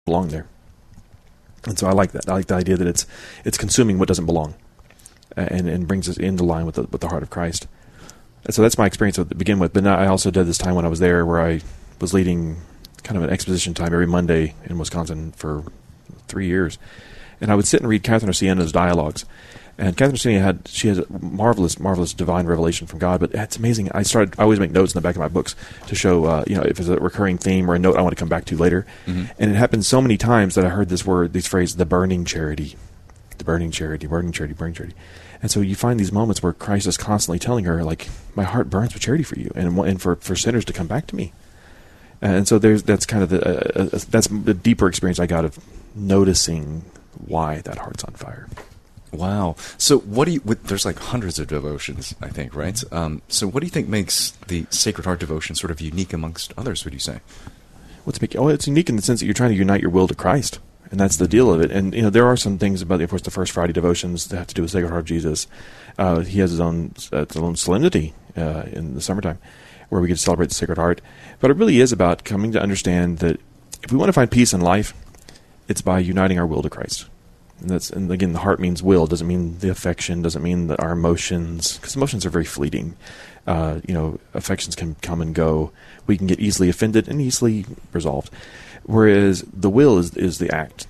belong there. And so I like that. I like the idea that it's consuming what doesn't belong, and brings us into line with the heart of Christ. And so that's my experience to begin with. But now I also did this time when I was there where I was leading kind of an exposition time every Monday in Wisconsin for 3 years. And I would sit and read Catherine of Siena's dialogues. And Catherine of Siena has a marvelous divine revelation from God. But it's amazing. I always make notes in the back of my books to show, if it's a recurring theme or a note I want to come back to later. Mm-hmm. And it happened so many times that I heard this phrase, the burning charity, the burning charity, burning charity, burning charity. And so you find these moments where Christ is constantly telling her, like, my heart burns with charity for you, and for sinners to come back to me. And so that's kind of that's the deeper experience I got of noticing why that heart's on fire. Wow. So there's like hundreds of devotions, I think, right? So what do you think makes the Sacred Heart devotion sort of unique amongst others, would you say? It's unique in the sense that you're trying to unite your will to Christ. And that's the deal of it. And, there are some things about, of course, the First Friday devotions that have to do with Sacred Heart of Jesus. He has his own solemnity in the summertime where we get to celebrate the Sacred Heart. But it really is about coming to understand that if we want to find peace in life, it's by uniting our will to Christ. And again, the heart means will. Doesn't mean the affection. Doesn't mean that our emotions, because emotions are very fleeting. Affections can come and go. We can get easily offended and easily resolved. Whereas the will is the act,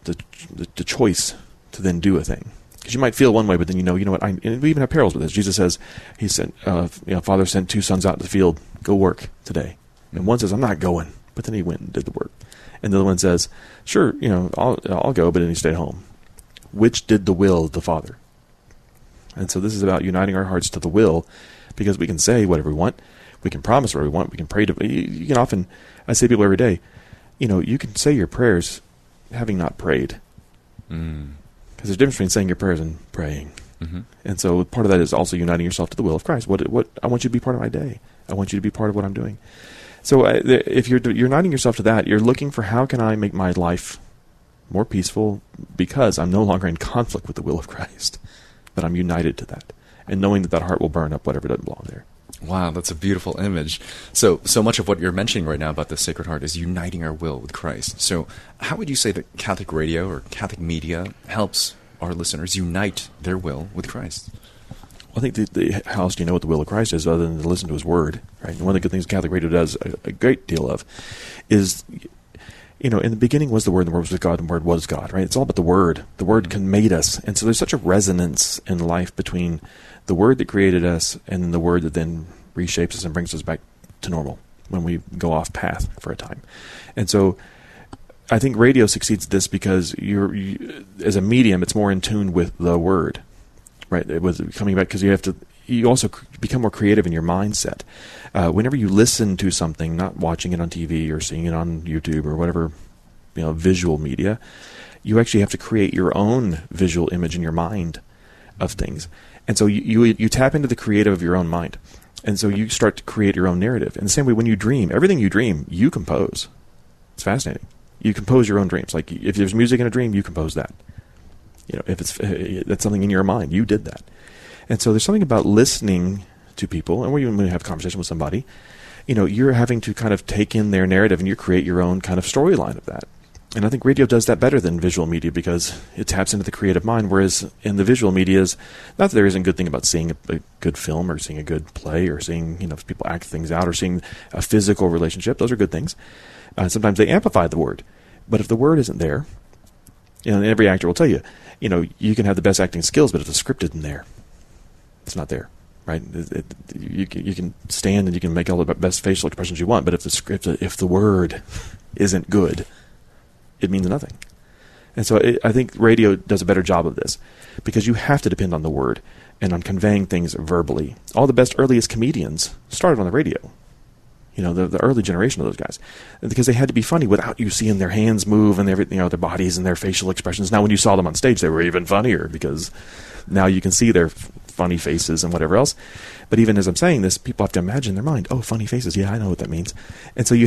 the choice to then do a thing. Because you might feel one way, but then you know what? And we even have parables with this. Jesus says, He sent, Father sent 2 sons out to the field, go work today. And one says, I'm not going, but then he went and did the work. And the other one says, sure, I'll go, but then he stayed home. Which did the will of the Father? And so this is about uniting our hearts to the will, because we can say whatever we want, we can promise whatever we want, we can pray to. You can often, I say to people every day, you can say your prayers having not prayed. Because there's a difference between saying your prayers and praying. Mm-hmm. And so part of that is also uniting yourself to the will of Christ. What I want you to be part of my day. I want you to be part of what I'm doing. So if you're uniting yourself to that, you're looking for how can I make my life more peaceful because I'm no longer in conflict with the will of Christ, but I'm united to that. And knowing that heart will burn up whatever doesn't belong there. Wow, that's a beautiful image. So much of what you're mentioning right now about the Sacred Heart is uniting our will with Christ. So how would you say that Catholic radio or Catholic media helps our listeners unite their will with Christ? Well, I think how else do you know what the will of Christ is other than to listen to His Word, right? And one of the good things Catholic radio does a great deal of is, in the beginning was the Word, and the Word was with God, and the Word was God, right? It's all about the Word. The Word made us. And so there's such a resonance in life between the Word that created us and then the Word that then reshapes us and brings us back to normal when we go off path for a time. And so I think radio succeeds at this because you as a medium, it's more in tune with the Word, right? It was coming back because you also become more creative in your mindset. Whenever you listen to something, not watching it on TV or seeing it on YouTube or whatever, visual media, you actually have to create your own visual image in your mind of things. And so you tap into the creative of your own mind. And so you start to create your own narrative. In the same way, when you dream, everything you dream, you compose. It's fascinating. You compose your own dreams. Like if there's music in a dream, you compose that. If that's something in your mind, you did that. And so there's something about listening to people, and when you have a conversation with somebody, you're having to kind of take in their narrative and you create your own kind of storyline of that. And I think radio does that better than visual media because it taps into the creative mind, whereas in the visual media is, not that there isn't a good thing about seeing a good film or seeing a good play or seeing, people act things out or seeing a physical relationship. Those are good things. Sometimes they amplify the Word. But if the Word isn't there, and every actor will tell you, you can have the best acting skills, but if the script isn't there, it's not there, right? You can stand and you can make all the best facial expressions you want, but if the Word isn't good, it means nothing. And so I think radio does a better job of this because you have to depend on the Word and on conveying things verbally. All the best earliest comedians started on the radio. The early generation of those guys, because they had to be funny without you seeing their hands move and their bodies and their facial expressions. Now, when you saw them on stage, they were even funnier because now you can see their funny faces and whatever else. But even as I'm saying this, people have to imagine in their mind, oh, funny faces. Yeah, I know what that means. And so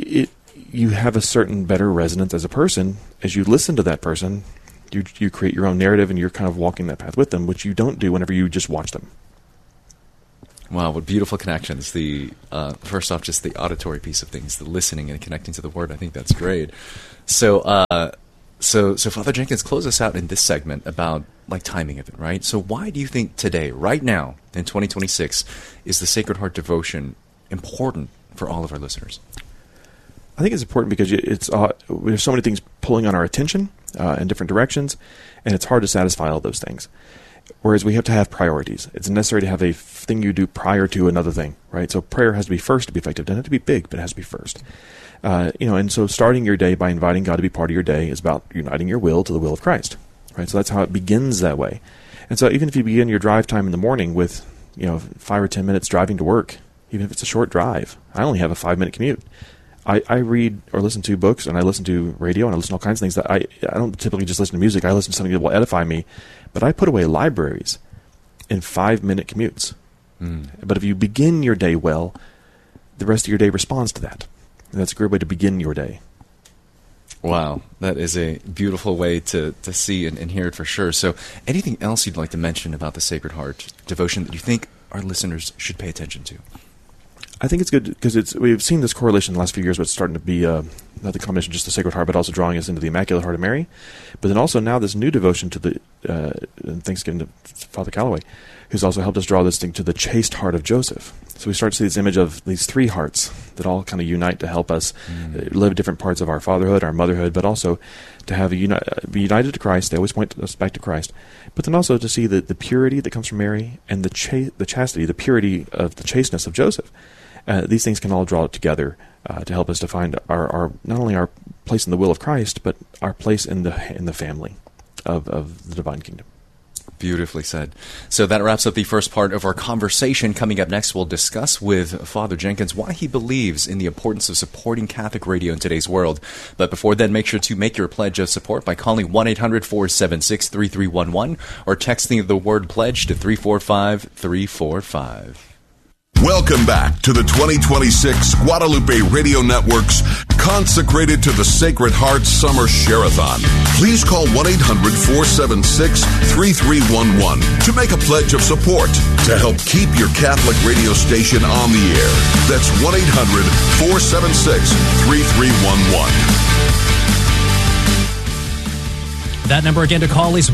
you have a certain better resonance as a person. As you listen to that person, you create your own narrative and you're kind of walking that path with them, which you don't do whenever you just watch them. Wow, what beautiful connections. The first off, just the auditory piece of things, the listening and connecting to the Word. I think that's great. So Father Jenkins, close us out in this segment about like timing of it, right? So why do you think today, right now, in 2026, is the Sacred Heart devotion important for all of our listeners? I think it's important because there's so many things pulling on our attention in different directions, and it's hard to satisfy all those things. Whereas we have to have priorities. It's necessary to have a thing you do prior to another thing, right? So prayer has to be first to be effective. It doesn't have to be big, but it has to be first. And so starting your day by inviting God to be part of your day is about uniting your will to the will of Christ, right? So that's how it begins that way. And so even if you begin your drive time in the morning with, 5 or 10 minutes driving to work, even if it's a short drive, I only have a 5-minute commute. I read or listen to books, and I listen to radio, and I listen to all kinds of things. That I don't typically just listen to music. I listen to something that will edify me. But I put away libraries in 5-minute commutes. But if you begin your day well, the rest of your day responds to that. And that's a great way to begin your day. Wow, that is a beautiful way to see and hear it for sure. So anything else you'd like to mention about the Sacred Heart devotion that you think our listeners should pay attention to? I think it's good because we've seen this correlation in the last few years, but it's starting to be not the combination of just the Sacred Heart, but also drawing us into the Immaculate Heart of Mary. But then also now this new devotion to the Thanksgiving to Father Calloway, who's also helped us draw this thing to the chaste heart of Joseph. So we start to see this image of these 3 hearts that all kind of unite to help us live different parts of our fatherhood, our motherhood, but also to have be united to Christ. They always point us back to Christ. But then also to see the purity that comes from Mary and the chastity, the purity of the chasteness of Joseph. These things can all draw together to help us to find our not only our place in the will of Christ, but our place in the family of the divine kingdom. Beautifully said. So that wraps up the first part of our conversation. Coming up next, we'll discuss with Father Jenkins why he believes in the importance of supporting Catholic radio in today's world. But before then, make sure to make your pledge of support by calling 1-800-476-3311 or texting the word pledge to 345-345. Welcome back to the 2026 Guadalupe Radio Network's Consecrated to the Sacred Heart Summer Share-a-thon. Please call 1-800-476-3311 to make a pledge of support to help keep your Catholic radio station on the air. That's 1-800-476-3311. That number again to call is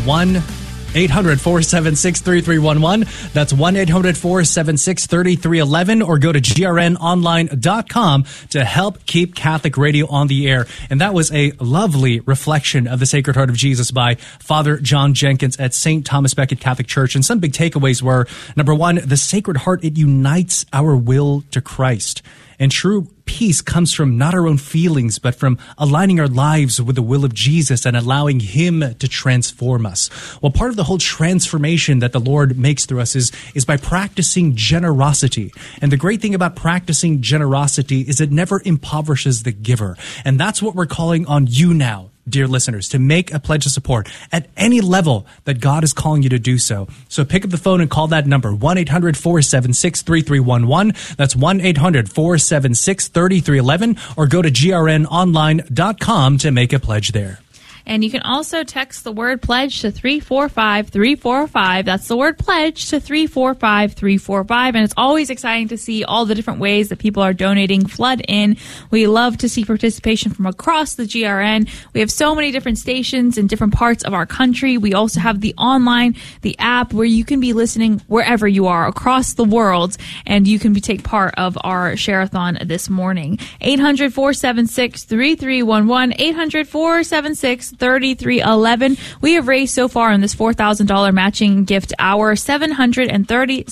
1-800-476-3311. That's 1-800-476-3311, or go to grnonline.com to help keep Catholic radio on the air. And that was a lovely reflection of the Sacred Heart of Jesus by Father John Jenkins at St. Thomas Becket Catholic Church. And some big takeaways were, number 1, the Sacred Heart, it unites our will to Christ. And true peace comes from not our own feelings, but from aligning our lives with the will of Jesus and allowing Him to transform us. Well, part of the whole transformation that the Lord makes through us is by practicing generosity. And the great thing about practicing generosity is it never impoverishes the giver. And that's what we're calling on you now, dear listeners, to make a pledge of support at any level that God is calling you to do so. So pick up the phone and call that number, 1-800-476-3311. That's 1-800-476-3311, or go to grnonline.com to make a pledge there. And you can also text the word pledge to 345-345. That's the word pledge to 345-345. And it's always exciting to see all the different ways that people are donating flood in. We love to see participation from across the GRN. We have so many different stations in different parts of our country. We also have the online, the app, where you can be listening wherever you are across the world, and you can take part of our share-a-thon this morning. 800-476-3311, 800-476-3311. We have raised so far in this $4,000 matching gift hour $737,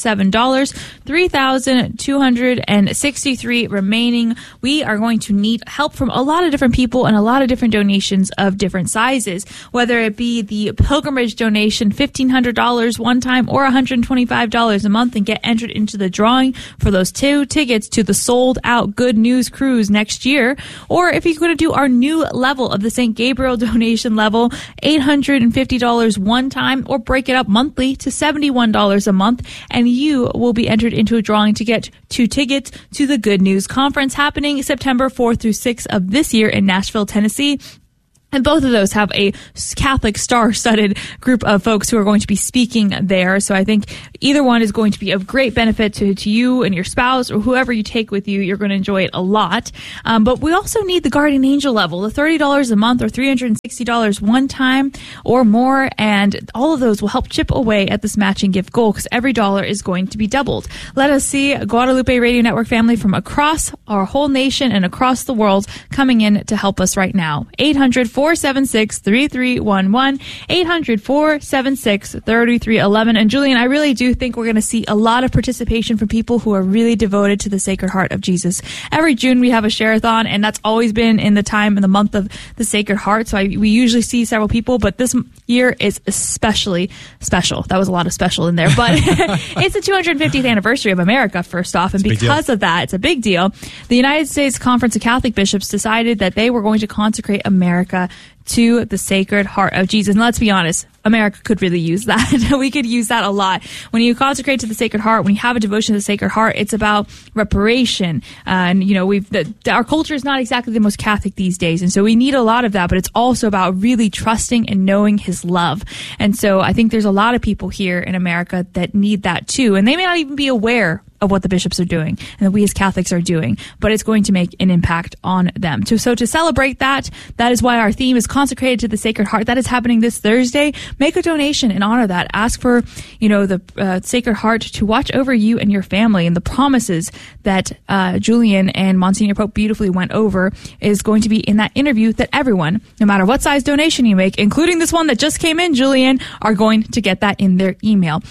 $3,263 remaining. We are going to need help from a lot of different people and a lot of different donations of different sizes, whether it be the pilgrimage donation, $1,500 one time, or $125 a month, and get entered into the drawing for those 2 tickets to the sold-out Good News Cruise next year. Or if you're going to do our new level of the St. Gabriel donation level, $850 one time, or break it up monthly to $71 a month, and you will be entered into a drawing to get 2 tickets to the Good News Conference happening September 4th through 6th of this year in Nashville, Tennessee. And both of those have a Catholic star-studded group of folks who are going to be speaking there. So I think either one is going to be of great benefit to you and your spouse or whoever you take with you. You're going to enjoy it a lot. But we also need the Guardian Angel level, the $30 a month or $360 one time or more. And all of those will help chip away at this matching gift goal because every dollar is going to be doubled. Let us see Guadalupe Radio Network family from across our whole nation and across the world coming in to help us right now. 800-476-3311, 800-476-3311. And Julian, I really do think we're going to see a lot of participation from people who are really devoted to the Sacred Heart of Jesus. Every June we have a share-a-thon, and that's always been in the month of the Sacred Heart. So we usually see several people, but this year is especially special. That was a lot of special in there, but it's the 250th anniversary of America, first off, and because of that, it's a big deal. The United States Conference of Catholic Bishops decided that they were going to consecrate America to the Sacred Heart of Jesus. And let's be honest, America could really use that. We could use that a lot. When you consecrate to the Sacred Heart, when you have a devotion to the Sacred Heart, it's about reparation. And, our culture is not exactly the most Catholic these days. And so we need a lot of that, but it's also about really trusting and knowing His love. And so I think there's a lot of people here in America that need that too. And they may not even be aware of what the bishops are doing and that we as Catholics are doing, but it's going to make an impact on them. So to celebrate that is why our theme is consecrated to the Sacred Heart. That is happening this Thursday. Make a donation and honor that. Ask for, the Sacred Heart to watch over you and your family, and the promises that Julian and Monsignor Pope beautifully went over is going to be in that interview that everyone, no matter what size donation you make, including this one that just came in, Julian, are going to get that in their email.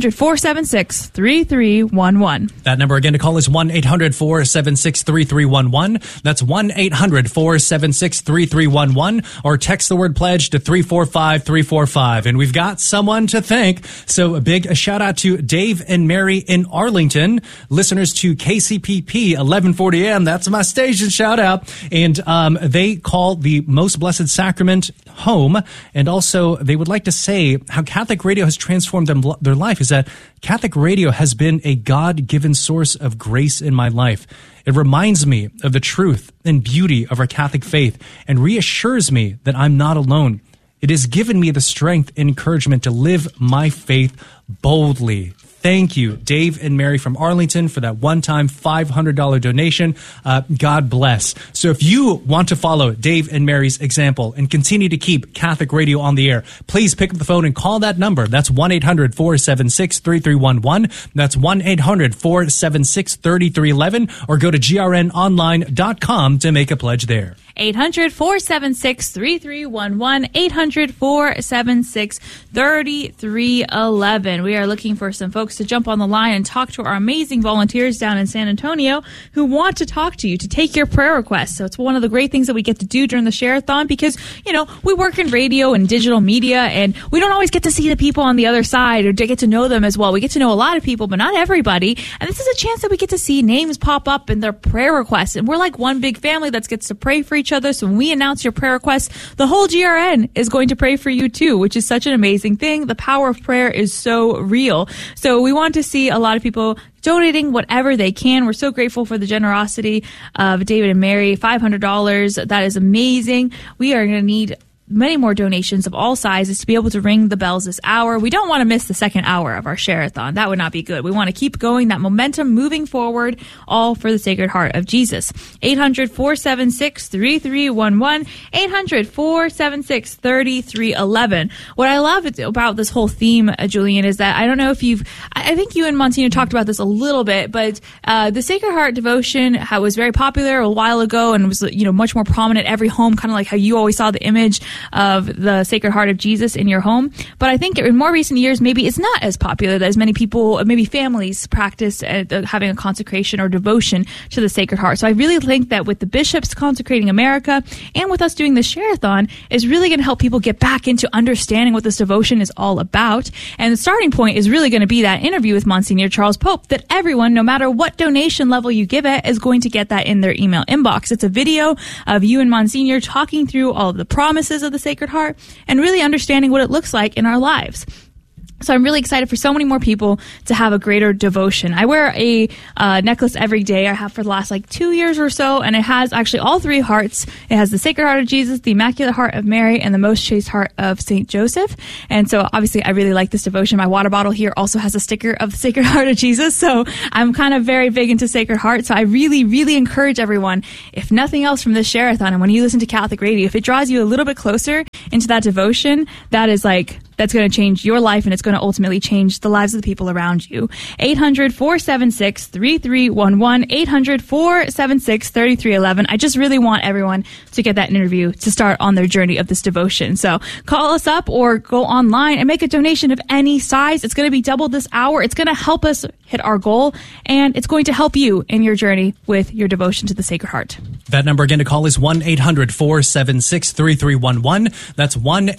800-476-3311. That number again to call is 1-800-476-3311. That's 1-800-476-3311. Or text the word pledge to 345-345. And we've got someone to thank. So a big shout out to Dave and Mary in Arlington, listeners to KCPP 1140 AM. That's my station shout out. And they call the Most Blessed Sacrament home. And also they would like to say how Catholic radio has transformed their life is that Catholic radio has been a God-given source of grace in my life. It reminds me of the truth and beauty of our Catholic faith and reassures me that I'm not alone. It has given me the strength and encouragement to live my faith boldly. Thank you, Dave and Mary from Arlington, for that one-time $500 donation. God bless. So if you want to follow Dave and Mary's example and continue to keep Catholic radio on the air, please pick up the phone and call that number. That's 1-800-476-3311. That's 1-800-476-3311. Or go to grnonline.com to make a pledge there. 800-476-3311, 800-476-3311. We are looking for some folks to jump on the line and talk to our amazing volunteers down in San Antonio who want to talk to you, to take your prayer requests. So it's one of the great things that we get to do during the Share-a-thon because, we work in radio and digital media and we don't always get to see the people on the other side or to get to know them as well. We get to know a lot of people, but not everybody. And this is a chance that we get to see names pop up in their prayer requests. And we're like one big family that gets to pray for each other. So when we announce your prayer request, the whole GRN is going to pray for you too, which is such an amazing thing. The power of prayer is so real. So we want to see a lot of people donating whatever they can. We're so grateful for the generosity of David and Mary. $500. That is amazing. We are going to need many more donations of all sizes to be able to ring the bells this hour. We don't want to miss the second hour of our Share-a-thon. That would not be good. We want to keep going, that momentum moving forward, all for the Sacred Heart of Jesus. 800-476-3311, 800-476-3311. What I love about this whole theme, Julian, is that I don't know if I think you and Monsignor talked about this a little bit, but the Sacred Heart devotion was very popular a while ago and was much more prominent every home, kind of like how you always saw the image of the Sacred Heart of Jesus in your home. But I think in more recent years, maybe it's not as popular that as many people, maybe families, practice having a consecration or devotion to the Sacred Heart. So I really think that with the bishops consecrating America and with us doing the Share-a-thon is really going to help people get back into understanding what this devotion is all about. And the starting point is really going to be that interview with Monsignor Charles Pope that everyone, no matter what donation level you give it, is going to get that in their email inbox. It's a video of you and Monsignor talking through all of the promises of the Sacred Heart and really understanding what it looks like in our lives. So I'm really excited for so many more people to have a greater devotion. I wear a necklace every day. I have for the last 2 years or so, and it has actually all three hearts. It has the Sacred Heart of Jesus, the Immaculate Heart of Mary, and the Most Chaste Heart of Saint Joseph. And so obviously I really like this devotion. My water bottle here also has a sticker of the Sacred Heart of Jesus. So I'm kind of very big into Sacred Heart. So I really, really encourage everyone, if nothing else from this share-a-thon, and when you listen to Catholic Radio, if it draws you a little bit closer into that devotion, that's going to change your life, and it's going to ultimately change the lives of the people around you. 800-476-3311, 800-476-3311. I just really want everyone to get that interview to start on their journey of this devotion. So call us up or go online and make a donation of any size. It's going to be double this hour. It's going to help us hit our goal, and it's going to help you in your journey with your devotion to the Sacred Heart. That number again to call is 1-800-476-3311. That's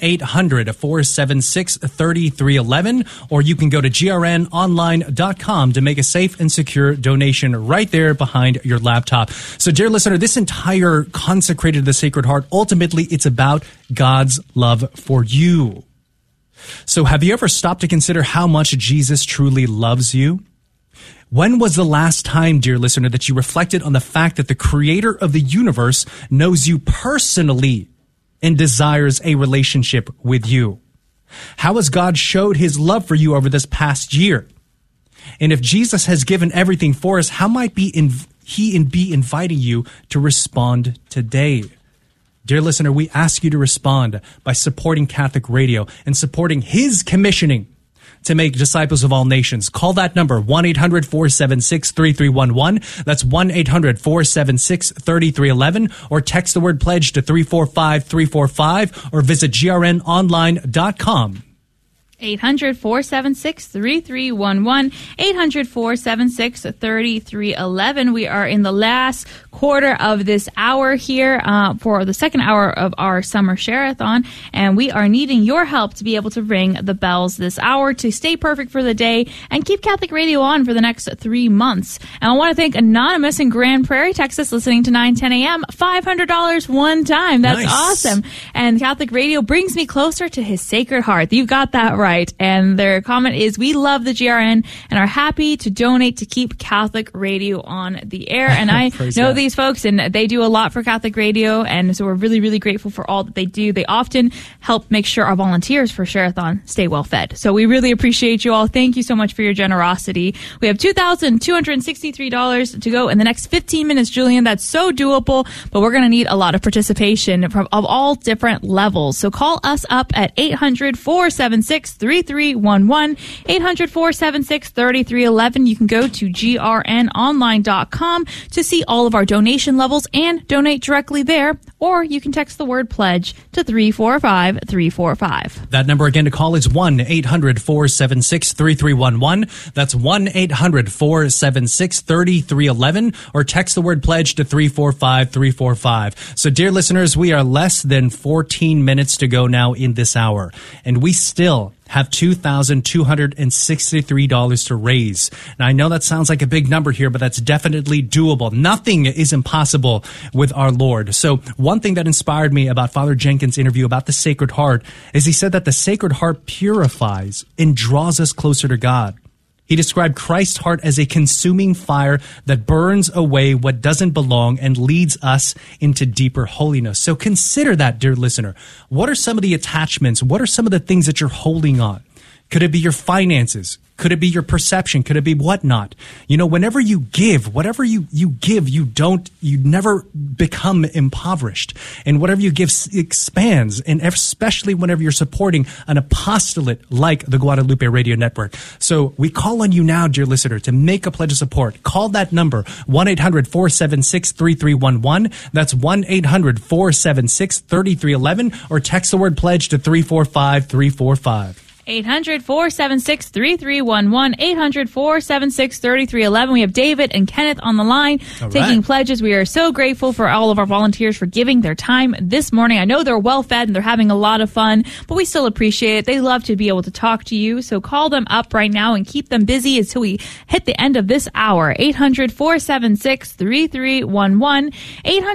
1-800-476-3311. Or you can go to grnonline.com to make a safe and secure donation right there behind your laptop. So, dear listener, this entire Consecrated to the Sacred Heart, ultimately, it's about God's love for you. So have you ever stopped to consider how much Jesus truly loves you? When was the last time, dear listener, that you reflected on the fact that the creator of the universe knows you personally and desires a relationship with you? How has God showed his love for you over this past year? And if Jesus has given everything for us, how might he be inviting you to respond today? Dear listener, we ask you to respond by supporting Catholic Radio and supporting his commissioning to make disciples of all nations. Call that number, 1-800-476-3311. That's 1-800-476-3311. Or text the word pledge to 345-345 or visit grnonline.com. 800-476-3311, 800-476-3311. We are in the last quarter of this hour here for the second hour of our summer share-a-thon, and we are needing your help to be able to ring the bells this hour to stay perfect for the day and keep Catholic Radio on for the next 3 months. And I want to thank Anonymous in Grand Prairie, Texas, listening to 9:10 a.m. $500 one time. That's nice. Awesome. And Catholic Radio brings me closer to his Sacred Heart. You got that right. And their comment is, we love the GRN and are happy to donate to keep Catholic Radio on the air. And I know these folks, and they do a lot for Catholic Radio, and so we're really, really grateful for all that they do. They often help make sure our volunteers for Share-a-thon stay well fed. So we really appreciate you all. Thank you so much for your generosity. We have $2,263 to go in the next 15 minutes, Julian. That's so doable, but we're going to need a lot of participation of all different levels. So call us up at 800-476-3311, 800-476-3311. You can go to grnonline.com to see all of our donation levels and donate directly there, or you can text the word pledge to 345-345. That number again to call is 1-800-476-3311. That's 1-800-476-3311, or text the word pledge to 345-345. So, dear listeners, we are less than 14 minutes to go now in this hour, and we still have $2,263 to raise. Now, I know that sounds like a big number here, but that's definitely doable. Nothing is impossible with our Lord. So one thing that inspired me about Father Jenkins' interview about the Sacred Heart is he said that the Sacred Heart purifies and draws us closer to God. He described Christ's heart as a consuming fire that burns away what doesn't belong and leads us into deeper holiness. So consider that, dear listener. What are some of the attachments? What are some of the things that you're holding on? Could it be your finances? Could it be your perception? Could it be whatnot? You know, whenever you give, whatever you give, you never become impoverished. And whatever you give expands, and especially whenever you're supporting an apostolate like the Guadalupe Radio Network. So we call on you now, dear listener, to make a pledge of support. Call that number, 1-800-476-3311. That's 1-800-476-3311, or text the word pledge to 345-345. 800-476-3311, 800-476-3311. We have David and Kenneth on the line taking pledges. We are so grateful for all of our volunteers for giving their time this morning. I know they're well fed and they're having a lot of fun, but we still appreciate it. They love to be able to talk to you. So call them up right now and keep them busy until we hit the end of this hour. 800-476-3311,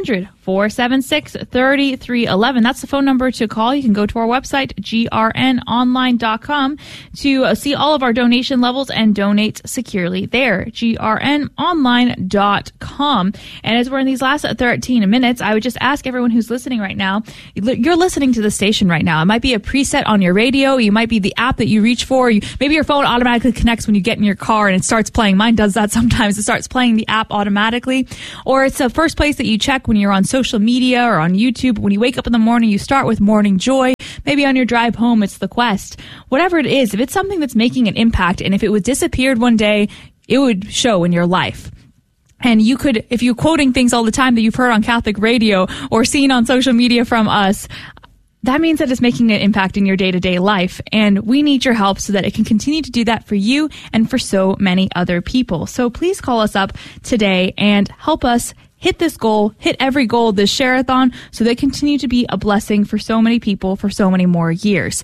800-476-3311. That's the phone number to call. You can go to our website, grnonline.com, to see all of our donation levels and donate securely there, grnonline.com. And as we're in these last 13 minutes, I would just ask everyone who's listening right now, you're listening to the station right now. It might be a preset on your radio. You might be the app that you reach for. Maybe your phone automatically connects when you get in your car and it starts playing. Mine does that sometimes. It starts playing the app automatically. Or it's the first place that you check when you're on social media or on YouTube. When you wake up in the morning, you start with Morning Joy. Maybe on your drive home, it's The Quest. Whatever it is, if it's something that's making an impact, and if it was disappeared one day, it would show in your life. And you could, if you're quoting things all the time that you've heard on Catholic radio or seen on social media from us, that means that it's making an impact in your day-to-day life. And we need your help so that it can continue to do that for you and for so many other people. So please call us up today and help us hit this goal, hit every goal this share-a-thon, so they continue to be a blessing for so many people for so many more years.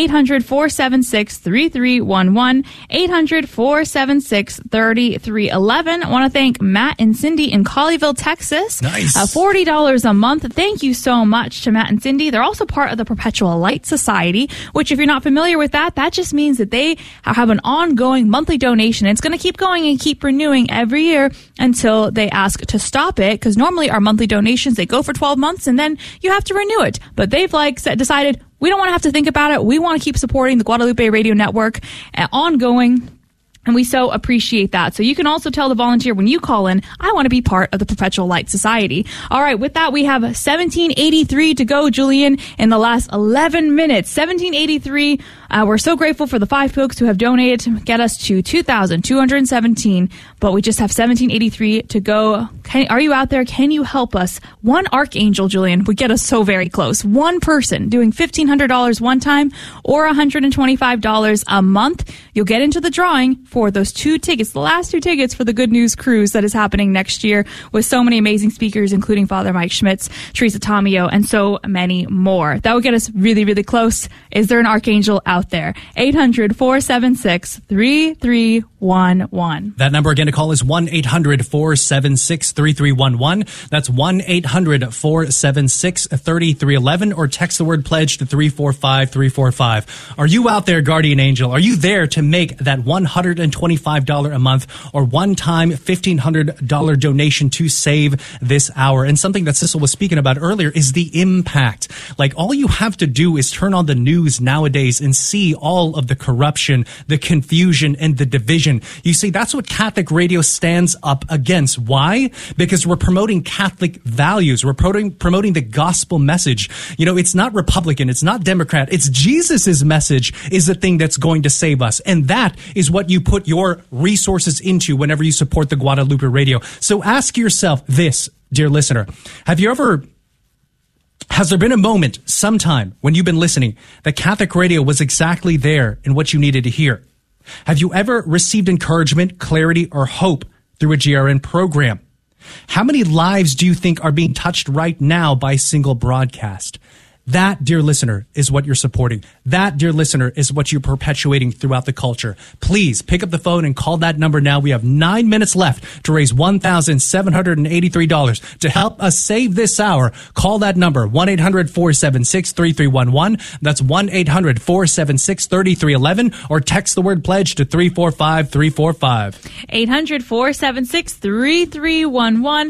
800-476-3311, 800-476-3311. I want to thank Matt and Cindy in Colleyville, Texas. Nice. $40 a month. Thank you so much to Matt and Cindy. They're also part of the Perpetual Light Society, which if you're not familiar with that, that just means that they have an ongoing monthly donation. It's going to keep going and keep renewing every year until they ask to stop it. Because normally our monthly donations, they go for 12 months and then you have to renew it. But they've decided we don't want to have to think about it. We want to keep supporting the Guadalupe Radio Network ongoing. And we so appreciate that. So you can also tell the volunteer when you call in, I want to be part of the Perpetual Light Society. All right, with that, we have 1783 to go, Julian, in the last 11 minutes. 1783. We're so grateful for the 5 folks who have donated to get us to 2,217, but we just have 1783 to go. Are you out there? Can you help us? One archangel, Julian, would get us so very close. One person doing $1,500 one time or $125 a month. You'll get into the drawing for those 2 tickets, the last 2 tickets for the Good News Cruise that is happening next year with so many amazing speakers, including Father Mike Schmitz, Teresa Tomeo, and so many more. That would get us really, really close. Is there an archangel out there? 800-476-3311. That number again to call is 1-800-476-3311. That's 1-800-476-3311, or text the word pledge to 345-345. Are you out there, Guardian Angel? Are you there to make that $125 a month or one-time $1,500 donation to save this hour? And something that Sissel was speaking about earlier is the impact. Like, all you have to do is turn on the news nowadays and see all of the corruption, the confusion, and the division. You see, that's what Catholic radio stands up against. Why? Because we're promoting Catholic values. We're promoting the gospel message. You know, it's not Republican. It's not Democrat. It's Jesus's message is the thing that's going to save us. And that is what you put your resources into whenever you support the Guadalupe Radio. So ask yourself this, dear listener. Has there been a moment, sometime, when you've been listening, that Catholic radio was exactly there in what you needed to hear? Have you ever received encouragement, clarity, or hope through a GRN program? How many lives do you think are being touched right now by a single broadcast? That, dear listener, is what you're supporting. That, dear listener, is what you're perpetuating throughout the culture. Please pick up the phone and call that number now. We have 9 minutes left to raise $1,783. To help us save this hour, call that number, 1-800-476-3311. That's 1-800-476-3311, or text the word pledge to 345-345. 800-476-3311,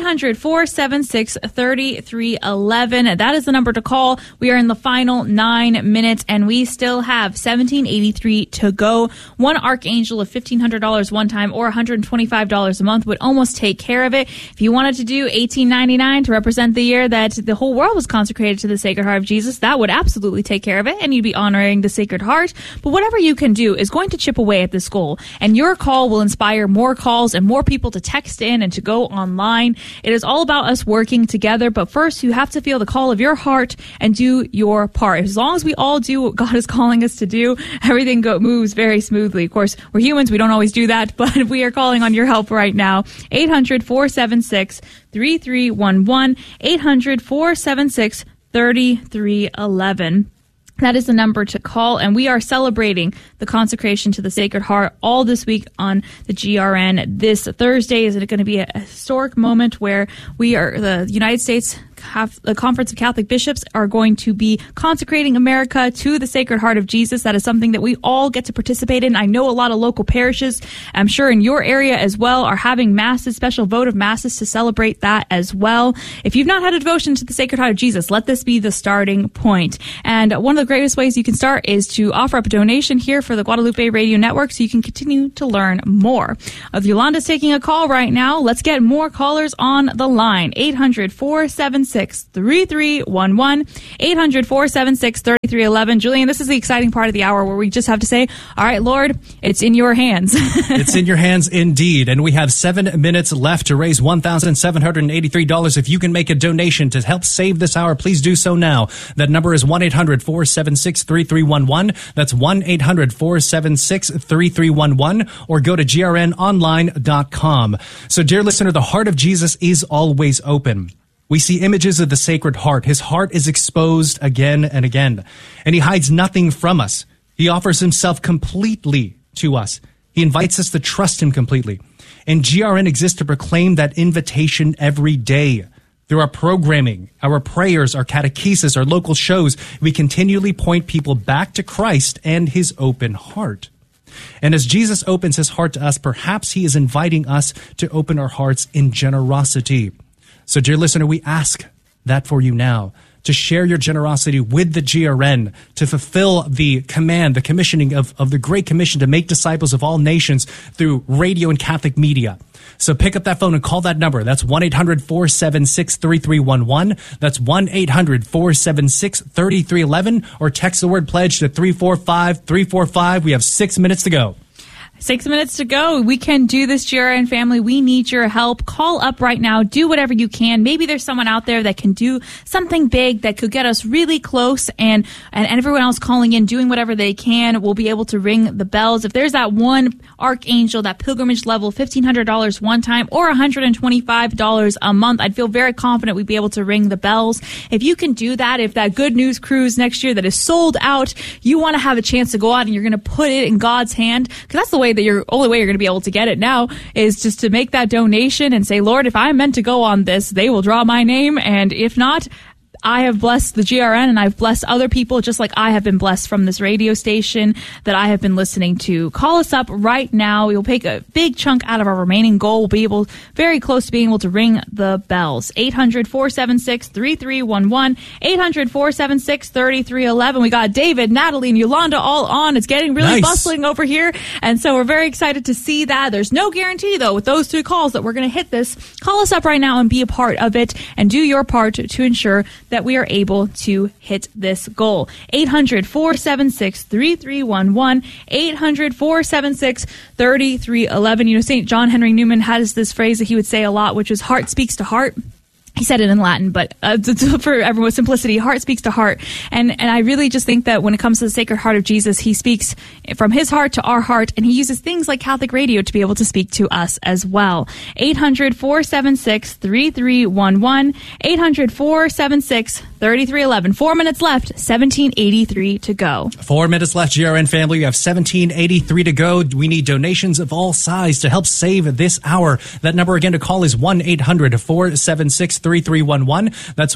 800-476-3311. That is the number to call. We are in the final 9 minutes, and we still have 1783 to go. One archangel of $1,500 one time or $125 a month would almost take care of it. If you wanted to do $18.99 to represent the year that the whole world was consecrated to the Sacred Heart of Jesus, that would absolutely take care of it, and you'd be honoring the Sacred Heart. But whatever you can do is going to chip away at this goal, and your call will inspire more calls and more people to text in and to go online. It is all about us working together, but first you have to feel the call of your heart and do your part. As long as we all do what God is calling us to do, everything moves very smoothly. Of course, we're humans. We don't always do that, but we are calling on your help right now. 800-476-3311, 800-476-3311. That is the number to call, and we are celebrating the consecration to the Sacred Heart all this week on the GRN. This Thursday is going to be a historic moment where the United States the Conference of Catholic Bishops are going to be consecrating America to the Sacred Heart of Jesus. That is something that we all get to participate in. I know a lot of local parishes, I'm sure in your area as well, are having masses, special votive masses to celebrate that as well. If you've not had a devotion to the Sacred Heart of Jesus, let this be the starting point. And one of the greatest ways you can start is to offer up a donation here for the Guadalupe Radio Network so you can continue to learn more. Yolanda's taking a call right now. Let's get more callers on the line. 800-476-3311. 800-476-3311. Julian, this is the exciting part of the hour where we just have to say, all right, Lord, it's in your hands. It's in your hands indeed. And we have 7 minutes left to raise $1,783. If you can make a donation to help save this hour, please do so now. That number is 1-800-476-3311. That's 1-800-476-3311. Or go to grnonline.com. So, dear listener, the heart of Jesus is always open. We see images of the Sacred Heart. His heart is exposed again and again, and he hides nothing from us. He offers himself completely to us. He invites us to trust him completely. And GRN exists to proclaim that invitation every day. Through our programming, our prayers, our catechesis, our local shows, we continually point people back to Christ and his open heart. And as Jesus opens his heart to us, perhaps he is inviting us to open our hearts in generosity. So, dear listener, we ask that for you now, to share your generosity with the GRN, to fulfill the command, the commissioning of the Great Commission to make disciples of all nations through radio and Catholic media. So pick up that phone and call that number. That's 1-800-476-3311. That's 1-800-476-3311. Or text the word pledge to 345-345. We have 6 minutes to go. 6 minutes to go. We can do this, GRN family. We need your help. Call up right now. Do whatever you can. Maybe there's someone out there that can do something big that could get us really close, and everyone else calling in, doing whatever they can, will be able to ring the bells. If there's that one archangel, that pilgrimage level, $1,500 one time or $125 a month, I'd feel very confident we'd be able to ring the bells. If you can do that, if that Good News Cruise next year that is sold out, you want to have a chance to go out and you're going to put it in God's hand, because that's the way only way you're going to be able to get it now is just to make that donation and say, Lord, if I'm meant to go on this, they will draw my name. And if not, I have blessed the GRN and I've blessed other people just like I have been blessed from this radio station that I have been listening to. Call us up right now. We will take a big chunk out of our remaining goal. We'll be very close to being able to ring the bells. 800-476-3311. 800-476-3311. We got David, Natalie, and Yolanda all on. It's getting really bustling over here. And so we're very excited to see that. There's no guarantee, though, with those 3 calls that we're going to hit this. Call us up right now and be a part of it and do your part to ensure that we are able to hit this goal. 800-476-3311. 800-476-3311. You know, St. John Henry Newman has this phrase that he would say a lot, which was heart speaks to heart. He said it in Latin, but for everyone's simplicity, heart speaks to heart. And I really just think that when it comes to the Sacred Heart of Jesus, he speaks from his heart to our heart, and he uses things like Catholic radio to be able to speak to us as well. 800-476-3311. 800-476-3311. 4 minutes left, 1783 to go. 4 minutes left, GRN family. We have 1783 to go. We need donations of all size to help save this hour. That number again to call is 1-800-476-3311. That's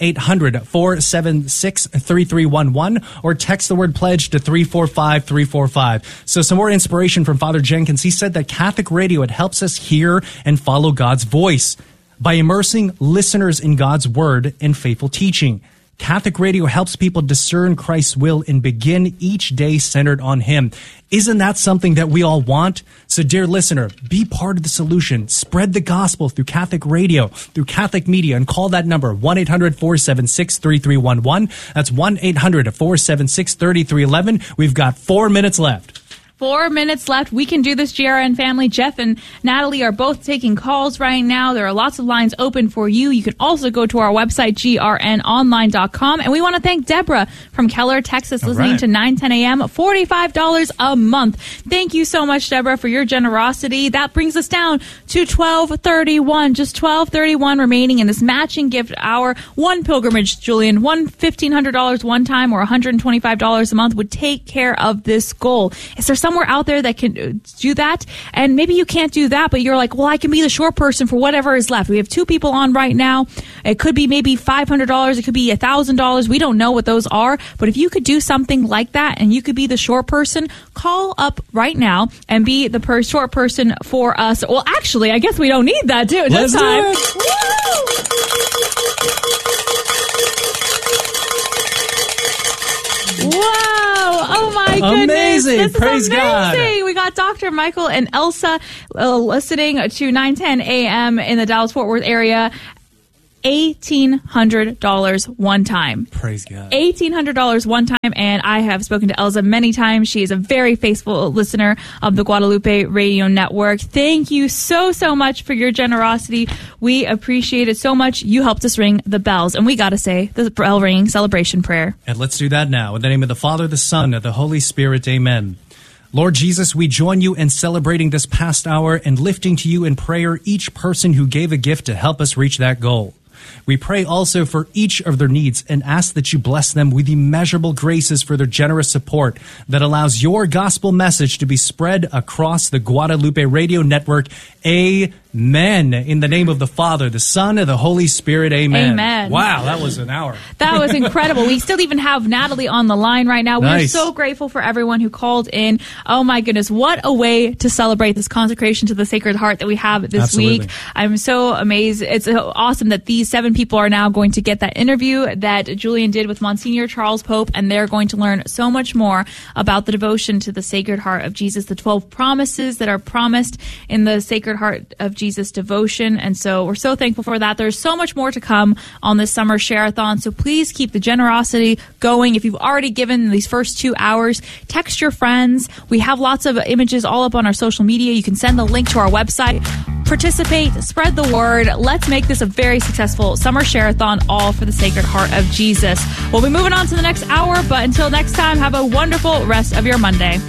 1-800-476-3311, or text the word pledge to 345-345. So some more inspiration from Father Jenkins. He said that Catholic radio, it helps us hear and follow God's voice by immersing listeners in God's word and faithful teaching. Catholic radio helps people discern Christ's will and begin each day centered on him. Isn't that something that we all want? So, dear listener, be part of the solution. Spread the gospel through Catholic radio, through Catholic media, and call that number, 1-800-476-3311. That's 1-800-476-3311. We've got 4 minutes left. 4 minutes left. We can do this, GRN family. Jeff and Natalie are both taking calls right now. There are lots of lines open for you. You can also go to our website, grnonline.com. And we want to thank Deborah from Keller, Texas, listening to 910 a.m. $45 a month. Thank you so much, Deborah, for your generosity. That brings us down to $12.31. Just $12.31 remaining in this matching gift hour. One pilgrimage, Julian, $1,500 one time or $125 a month would take care of this goal. Is there somewhere out there that can do that? And maybe you can't do that, but you're like, well, I can be the short person for whatever is left. We have 2 people on right now. It could be maybe $500. It could be $1,000. We don't know what those are. But if you could do something like that and you could be the short person, call up right now and be the short person for us. Well, actually, I guess we don't need that this time. Wow! Oh my goodness! Amazing! Praise God! We got Dr. Michael and Elsa listening to 910 a.m. in the Dallas-Fort Worth area. $1,800 one time. Praise God. $1,800 one time, and I have spoken to Elsa many times. She is a very faithful listener of the Guadalupe Radio Network. Thank you so much for your generosity. We appreciate it so much. You helped us ring the bells, and we got to say the bell ringing celebration prayer. And let's do that now. In the name of the Father, the Son, and the Holy Spirit, amen. Lord Jesus, we join you in celebrating this past hour and lifting to you in prayer each person who gave a gift to help us reach that goal. We pray also for each of their needs and ask that you bless them with immeasurable graces for their generous support that allows your gospel message to be spread across the Guadalupe Radio Network. Amen. In the name of the Father, the Son, and the Holy Spirit. Amen. Amen. Wow, that was an hour. That was incredible. We still even have Natalie on the line right now. Nice. We're so grateful for everyone who called in. Oh my goodness, what a way to celebrate this consecration to the Sacred Heart that we have this Absolutely. week. I'm so amazed. It's awesome that these 7 people are now going to get that interview that Julian did with Monsignor Charles Pope, and they're going to learn so much more about the devotion to the Sacred Heart of Jesus, the 12 promises that are promised in the Sacred Heart of Jesus devotion. And so we're so thankful for that. There's so much more to come on this summer share-a-thon, so please keep the generosity going. If you've already given these first 2 hours, text your friends. We have lots of images all up on our social media. You can send the link to our website. Participate, spread the word. Let's make this a very successful summer share-a-thon, all for the Sacred Heart of Jesus. We'll be moving on to the next hour, but until next time, have a wonderful rest of your Monday.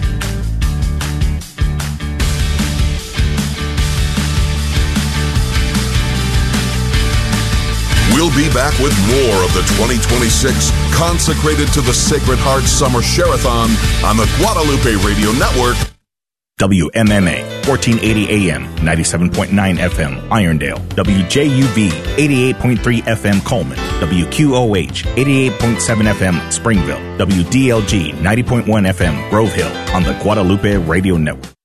We'll be back with more of the 2026 Consecrated to the Sacred Heart Summer Share-a-thon on the Guadalupe Radio Network. WMMA, 1480 AM, 97.9 FM, Irondale. WJUV, 88.3 FM, Coleman. WQOH, 88.7 FM, Springville. WDLG, 90.1 FM, Grove Hill, on the Guadalupe Radio Network.